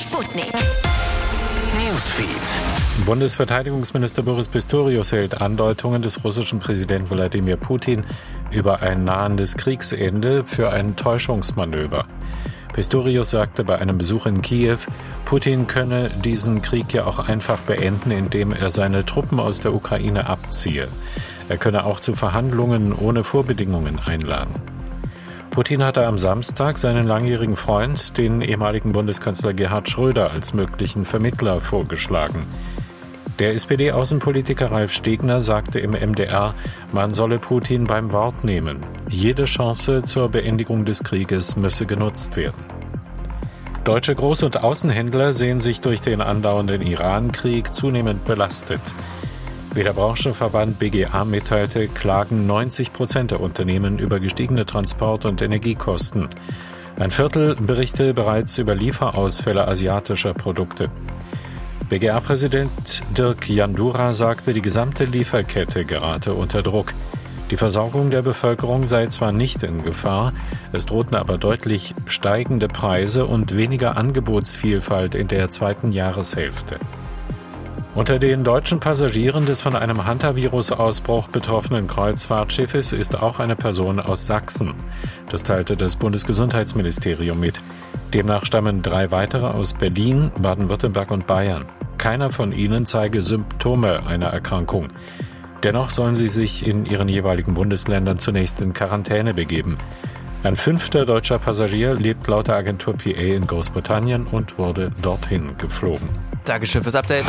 Sputnik Newsfeed. Bundesverteidigungsminister Boris Pistorius hält Andeutungen des russischen Präsidenten Wladimir Putin über ein nahendes Kriegsende für ein Täuschungsmanöver. Pistorius sagte bei einem Besuch in Kiew, Putin könne diesen Krieg ja auch einfach beenden, indem er seine Truppen aus der Ukraine abziehe. Er könne auch zu Verhandlungen ohne Vorbedingungen einladen. Putin hatte am Samstag seinen langjährigen Freund, den ehemaligen Bundeskanzler Gerhard Schröder, als möglichen Vermittler vorgeschlagen. Der SPD-Außenpolitiker Ralf Stegner sagte im MDR, man solle Putin beim Wort nehmen. Jede Chance zur Beendigung des Krieges müsse genutzt werden. Deutsche Groß- und Außenhändler sehen sich durch den andauernden Iran-Krieg zunehmend belastet. Wie der Branchenverband BGA mitteilte, klagen 90% der Unternehmen über gestiegene Transport- und Energiekosten. Ein Viertel berichte bereits über Lieferausfälle asiatischer Produkte. BGA-Präsident Dirk Jandura sagte, die gesamte Lieferkette gerate unter Druck. Die Versorgung der Bevölkerung sei zwar nicht in Gefahr, es drohten aber deutlich steigende Preise und weniger Angebotsvielfalt in der zweiten Jahreshälfte. Unter den deutschen Passagieren des von einem Hantavirus-Ausbruch betroffenen Kreuzfahrtschiffes ist auch eine Person aus Sachsen. Das teilte das Bundesgesundheitsministerium mit. Demnach stammen 3 weitere aus Berlin, Baden-Württemberg und Bayern. Keiner von ihnen zeige Symptome einer Erkrankung. Dennoch sollen sie sich in ihren jeweiligen Bundesländern zunächst in Quarantäne begeben. Ein 5. deutscher Passagier lebt laut der Agentur PA in Großbritannien und wurde dorthin geflogen. Dankeschön fürs Update.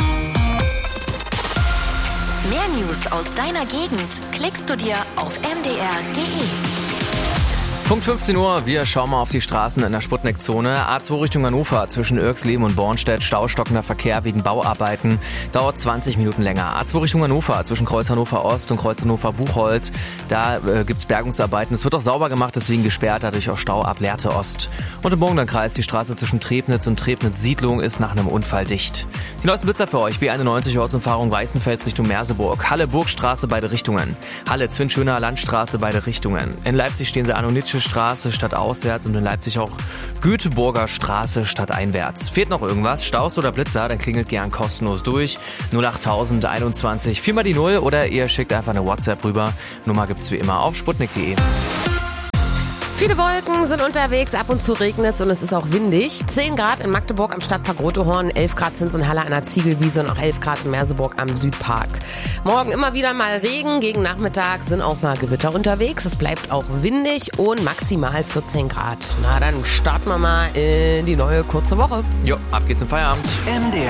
Mehr News aus deiner Gegend klickst du dir auf mdr.de. Punkt 15 Uhr, wir schauen mal auf die Straßen in der Sputnik-Zone. A2 Richtung Hannover zwischen Irxleben und Bornstedt, staustockender Verkehr wegen Bauarbeiten, dauert 20 Minuten länger. A2 Richtung Hannover zwischen Kreuz Hannover Ost und Kreuz Hannover Buchholz, da gibt's Bergungsarbeiten. Es wird auch sauber gemacht, deswegen gesperrt, dadurch auch Stau ab Lehrte Ost. Und im Burgenlandkreis, die Straße zwischen Trebnitz und Trebnitz Siedlung ist nach einem Unfall dicht. Die neuesten Blitzer für euch, B91 Ortsumfahrung Weißenfels Richtung Merseburg, Halle Burgstraße beide Richtungen, Halle Zwinschöner Landstraße beide Richtungen. In Leipzig stehen sie Anonitsche Straße stadtauswärts und in Leipzig auch Göteborger Straße stadteinwärts. Fehlt noch irgendwas, Staus oder Blitzer, dann klingelt gern kostenlos durch. 08021 4 mal die 0 oder ihr schickt einfach eine WhatsApp rüber. Nummer gibt's wie immer auf sputnik.de. Viele Wolken sind unterwegs, ab und zu regnet es und es ist auch windig. 10 Grad in Magdeburg am Stadtpark Rotehorn, 11 Grad sind es in Halle an der Ziegelwiese und auch 11 Grad in Merseburg am Südpark. Morgen immer wieder mal Regen, gegen Nachmittag sind auch mal Gewitter unterwegs. Es bleibt auch windig und maximal 14 Grad. Na, dann starten wir mal in die neue kurze Woche. Jo, ab geht's zum Feierabend.